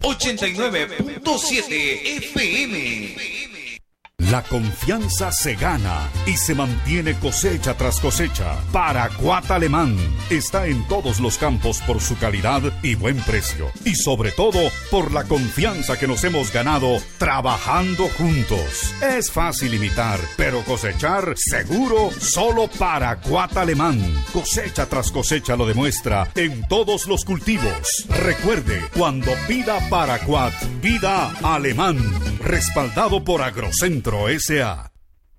89.7 FM. La confianza se gana y se mantiene cosecha tras cosecha. Paraquat Alemán está en todos los campos por su calidad y buen precio. Y sobre todo, por la confianza que nos hemos ganado trabajando juntos. Es fácil imitar, pero cosechar seguro solo Paraquat Alemán. Cosecha tras cosecha lo demuestra en todos los cultivos. Recuerde, cuando pida Paraquat, pida Alemán. Respaldado por Agrocentro S.A.